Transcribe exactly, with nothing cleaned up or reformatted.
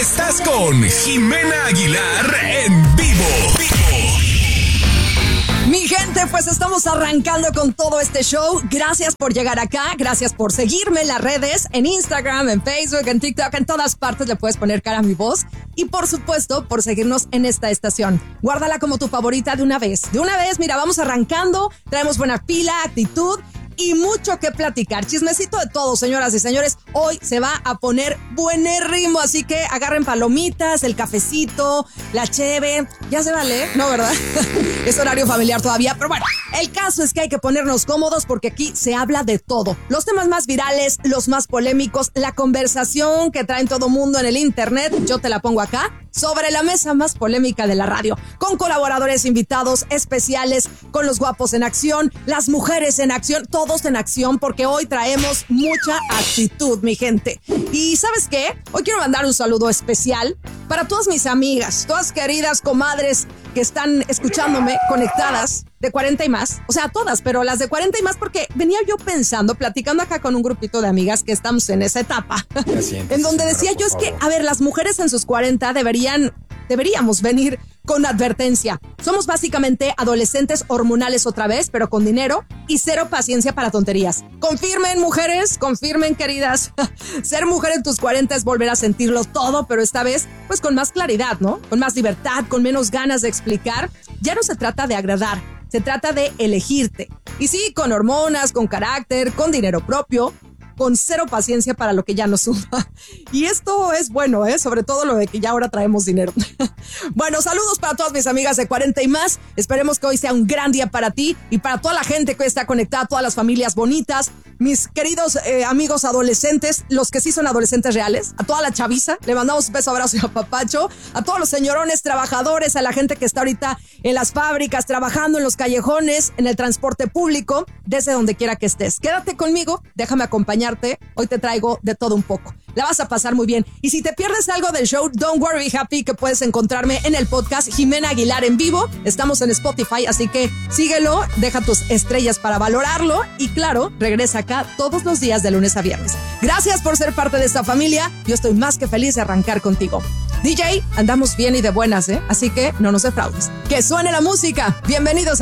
Estás con Jimena Aguilar en vivo. Mi gente, pues estamos arrancando con todo este show. Gracias por llegar acá, gracias por seguirme en las redes, en Instagram, en Facebook, en TikTok, en todas partes le puedes poner cara a mi voz. Y por supuesto, por seguirnos en esta estación. Guárdala como tu favorita de una vez. De una vez, mira, vamos arrancando, traemos buena pila, actitud y mucho que platicar. Chismecito de todo, señoras y señores. Hoy se va a poner buenérrimo, así que agarren palomitas, el cafecito, la cheve. Ya se vale, ¿no, verdad? Es horario familiar todavía, pero bueno, el caso es que hay que ponernos cómodos porque aquí se habla de todo. Los temas más virales, los más polémicos, la conversación que traen todo mundo en el internet, yo te la pongo acá, sobre la mesa más polémica de la radio, con colaboradores invitados especiales, con los guapos en acción, las mujeres en acción, todos en acción, porque hoy traemos mucha actitud, mi gente. Y ¿sabes qué? Hoy quiero mandar un saludo especial para todas mis amigas, todas queridas comadres que están escuchándome, conectadas, de cuarenta y más, o sea, todas, pero las de cuarenta y más, porque venía yo pensando, platicando acá con un grupito de amigas que estamos en esa etapa, en donde decía yo, es que, a ver, las mujeres en sus cuarenta deberían, deberíamos venir con advertencia. Somos básicamente adolescentes hormonales otra vez, pero con dinero y cero paciencia para tonterías. Confirmen, mujeres, confirmen, queridas. Ser mujer en tus cuarenta es volver a sentirlo todo, pero esta vez, pues con más claridad, ¿no? Con más libertad, con menos ganas de explicar. Ya no se trata de agradar, se trata de elegirte. Y sí, con hormonas, con carácter, con dinero propio, con cero paciencia para lo que ya nos suma. Y esto es bueno, ¿eh? Sobre todo lo de que ya ahora traemos dinero. Bueno, saludos para todas mis amigas de cuarenta y más. Esperemos que hoy sea un gran día para ti y para toda la gente que está conectada, todas las familias bonitas, mis queridos eh, amigos adolescentes, los que sí son adolescentes reales, a toda la chaviza, le mandamos un beso, abrazo y apapacho, a todos los señorones trabajadores, a la gente que está ahorita en las fábricas, trabajando en los callejones, en el transporte público, desde donde quiera que estés. Quédate conmigo, déjame acompañarte. Hoy te traigo de todo un poco. La vas a pasar muy bien. Y si te pierdes algo del show, don't worry, be happy, que puedes encontrarme en el podcast Jimena Aguilar en vivo. Estamos en Spotify, así que síguelo, deja tus estrellas para valorarlo y claro, regresa acá todos los días de lunes a viernes. Gracias por ser parte de esta familia. Yo estoy más que feliz de arrancar contigo. D J, andamos bien y de buenas, ¿eh? Así que no nos defraudes. Que suene la música. Bienvenidos a